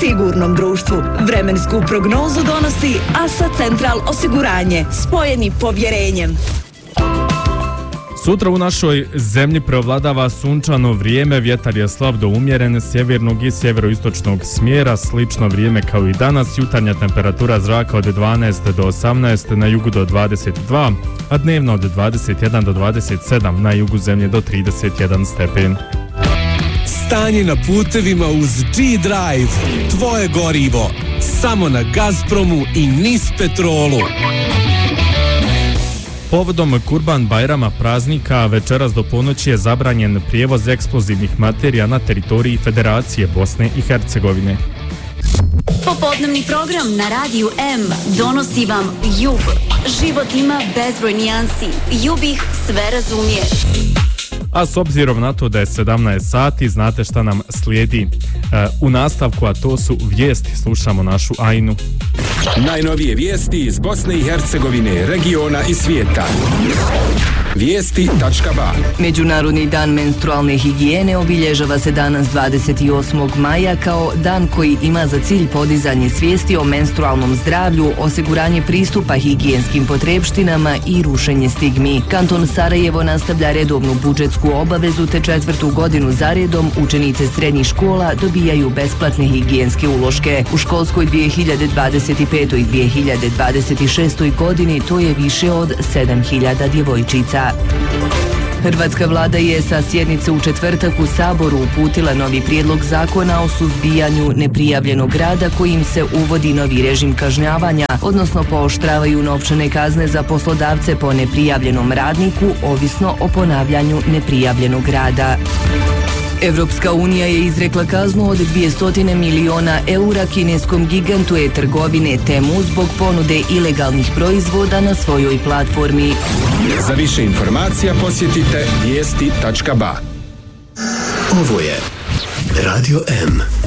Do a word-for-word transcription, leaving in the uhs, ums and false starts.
sigurnom društvu. Vremensku prognozu donosi Asa Central osiguranje, spojeni povjerenjem. Sutra u našoj zemlji preovladava sunčano vrijeme, vjetar je slab do umjeren, sjevernog i sjeveroistočnog smjera, slično vrijeme kao i danas, jutarnja temperatura zraka od dvanaest do osamnaest, na jugu do dvadeset dva, a dnevno od dvadeset jedan do dvadeset sedam, na jugu zemlje do trideset jedan stepen. Stanje na putevima uz G-Drive, tvoje gorivo, samo na Gazpromu i Nis Petrolu. Povodom Kurban Bajrama praznika večeras do ponoći je zabranjen prijevoz eksplozivnih materija na teritoriji Federacije Bosne i Hercegovine. Popodnevni program na Radiju M donosi vam Jug. Život ima bezbroj nijansi. Jug ih sve razumije. A s obzirom na to da je sedamnaest sati, znate šta nam slijedi e, u nastavku, a to su vijesti. Slušamo našu Ajnu. Najnovije vijesti iz Bosne i Hercegovine, regiona i svijeta. Vijesti tačka ba. Međunarodni dan menstrualne higijene obilježava se danas dvadeset osmog maja kao dan koji ima za cilj podizanje svijesti o menstrualnom zdravlju, osiguranje pristupa higijenskim potrepštinama i rušenje stigmi. Kanton Sarajevo nastavlja redovnu budžetsku obavezu, te četvrtu godinu zaredom učenice srednjih škola dobijaju besplatne higijenske uloške. U školskoj dvije hiljade dvadeset pete. i dvije hiljade dvadeset šeste. godini to je više od sedam hiljada djevojčica. Hrvatska vlada je sa sjednice u četvrtak u Saboru uputila novi prijedlog zakona o suzbijanju neprijavljenog rada kojim se uvodi novi režim kažnjavanja, odnosno pooštravaju novčane kazne za poslodavce po neprijavljenom radniku, ovisno o ponavljanju neprijavljenog rada. Evropska unija je izrekla kaznu od dvjesto miliona eura kineskom gigantu e-trgovine Temu zbog ponude ilegalnih proizvoda na svojoj platformi. Za više informacija posjetite vijesti tačka ba. Ovo je Radio M.